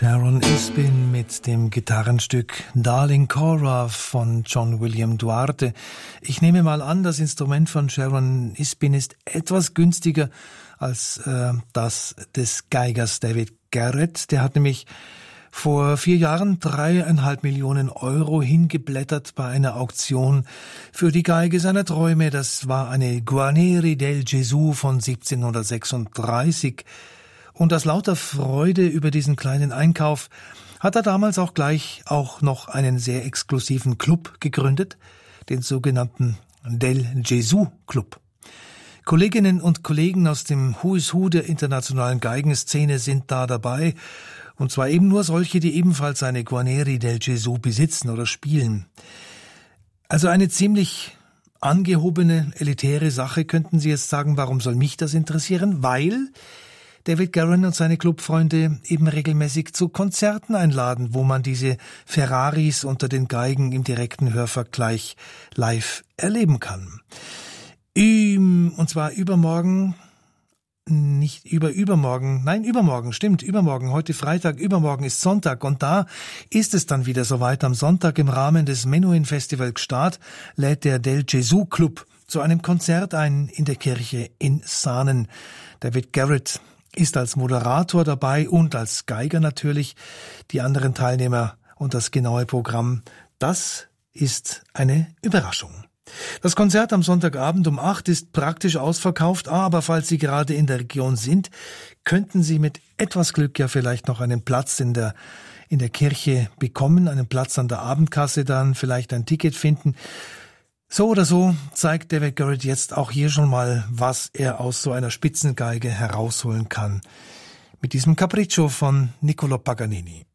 Sharon Isbin mit dem Gitarrenstück Darling Cora von John William Duarte. Ich nehme mal an, das Instrument von Sharon Isbin ist etwas günstiger als das des Geigers David Garrett. Der hat nämlich vor 4 Jahren 3,5 Millionen Euro hingeblättert bei einer Auktion für die Geige seiner Träume. Das war eine Guarneri del Gesù von 1736. Und aus lauter Freude über diesen kleinen Einkauf hat er damals auch gleich noch einen sehr exklusiven Club gegründet, den sogenannten Del Gesù Club. Kolleginnen und Kollegen aus dem Who is Who der internationalen Geigenszene sind da dabei, und zwar eben nur solche, die ebenfalls eine Guarneri del Gesù besitzen oder spielen. Also eine ziemlich angehobene, elitäre Sache, könnten Sie jetzt sagen. Warum soll mich das interessieren? Weil David Garrett und seine Clubfreunde eben regelmäßig zu Konzerten einladen, wo man diese Ferraris unter den Geigen im direkten Hörvergleich live erleben kann. Und zwar übermorgen, übermorgen, stimmt, übermorgen, heute Freitag, übermorgen ist Sonntag, und da ist es dann wieder soweit. Am Sonntag im Rahmen des Menuhin Festival Gstaad lädt der Del Gesù Club zu einem Konzert ein in der Kirche in Saanen. David Garrett ist als Moderator dabei und als Geiger natürlich. Die anderen Teilnehmer und das genaue Programm, das ist eine Überraschung. Das Konzert am Sonntagabend um 8 ist praktisch ausverkauft, aber falls Sie gerade in der Region sind, könnten Sie mit etwas Glück ja vielleicht noch einen Platz in der Kirche bekommen, einen Platz an der Abendkasse, dann vielleicht ein Ticket finden. So oder so zeigt David Garrett jetzt auch hier schon mal, was er aus so einer Spitzengeige herausholen kann. Mit diesem Capriccio von Niccolò Paganini.